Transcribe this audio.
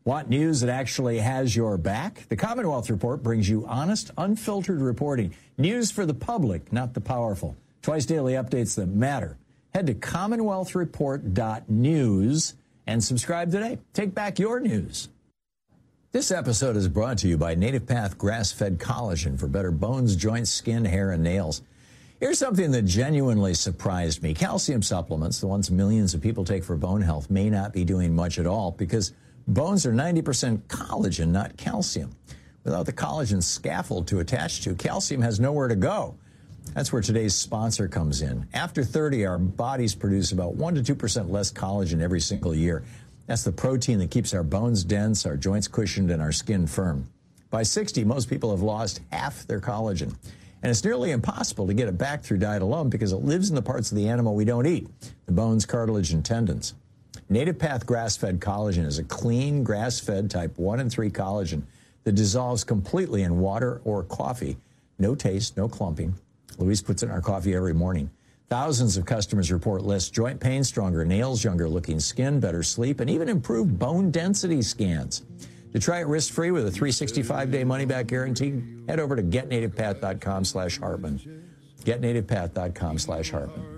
Want news that actually has your back? The Commonwealth Report brings you honest, unfiltered reporting. News for the public, not the powerful. Twice daily updates that matter. Head to commonwealthreport.news and subscribe today. Take back your news. This episode is brought to you by Native Path grass-fed collagen for better bones, joints, skin, hair, and nails. Here's something that genuinely surprised me. Calcium supplements, the ones millions of people take for bone health, may not be doing much at all because bones are 90% collagen, not calcium. Without the collagen scaffold to attach to, calcium has nowhere to go. That's where today's sponsor comes in. After 30, our bodies produce about 1 to 2% less collagen every single year. That's the protein that keeps our bones dense, our joints cushioned, and our skin firm. By 60, most people have lost half their collagen. And it's nearly impossible to get it back through diet alone because it lives in the parts of the animal we don't eat, the bones, cartilage, and tendons. Native Path grass-fed collagen is a clean, grass-fed type 1 and 3 collagen that dissolves completely in water or coffee. No taste, no clumping. Louise puts it in our coffee every morning. Thousands of customers report less joint pain, stronger nails, younger-looking skin, better sleep, and even improved bone density scans. To try it risk-free with a 365-day money-back guarantee, head over to getnativepath.com/Hartman. Getnativepath.com/Hartman.